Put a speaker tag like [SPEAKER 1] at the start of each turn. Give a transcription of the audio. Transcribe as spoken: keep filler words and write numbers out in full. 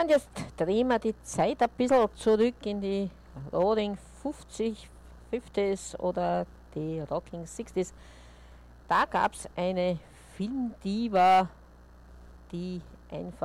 [SPEAKER 1] Ja, und jetzt drehen wir die Zeit ein bisschen zurück in die Roaring fünfzig, fünfziger oder die Rocking sechziger. Da gab es eine Filmdiva, die einfach